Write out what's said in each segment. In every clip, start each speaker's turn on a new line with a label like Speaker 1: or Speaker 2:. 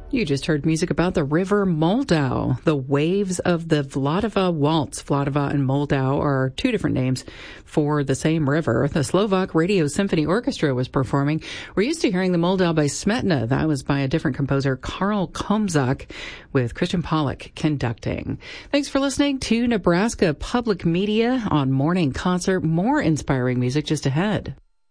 Speaker 1: You just heard music about the River Moldau, the waves of the Vltava Waltz. Vltava and Moldau are two different names for the same river. The Slovak Radio Symphony Orchestra was performing. We're used to hearing the Moldau by Smetana. That was by a different composer, Karl Komzak, with Christian Pollock conducting. Thanks for listening to Nebraska Public Media on Morning Concert. More inspiring music just ahead.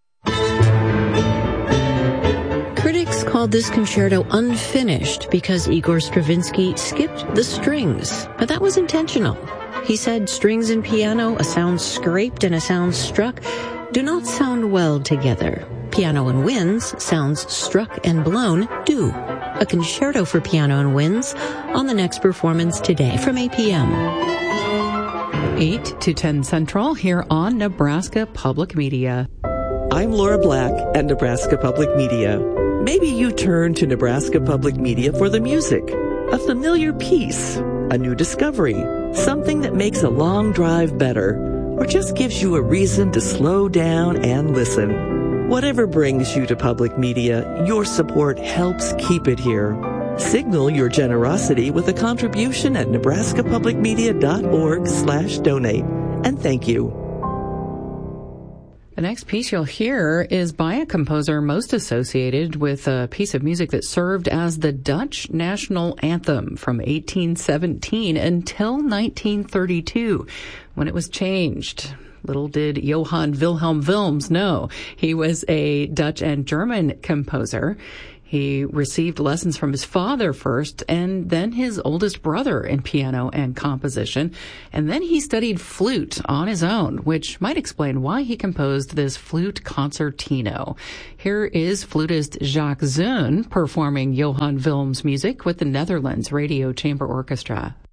Speaker 2: Critics called this concerto unfinished because Igor Stravinsky skipped the strings, but that was intentional. He said strings and piano, a sound scraped and a sound struck, do not sound well together. Piano and winds, sounds struck and blown, do. A concerto for piano and winds on the next performance today from 8 p.m.
Speaker 1: 8 to 10 Central here on Nebraska Public Media.
Speaker 3: I'm Laura Black at Nebraska Public Media. Maybe you turn to Nebraska Public Media for the music, a familiar piece, a new discovery, something that makes a long drive better, or just gives you a reason to slow down and listen. Whatever brings you to public media, your support helps keep it here. Signal your generosity with a contribution at nebraskapublicmedia.org/donate. And thank you.
Speaker 1: The next piece you'll hear is by a composer most associated with a piece of music that served as the Dutch national anthem from 1817 until 1932, when it was changed. Little did Johann Wilhelm Wilms know he was a Dutch and German composer. He received lessons from his father first and then his oldest brother in piano and composition. And then he studied flute on his own, which might explain why he composed this flute concertino. Here is flutist Jacques Zoon performing Johann Wilms' music with the Netherlands Radio Chamber Orchestra.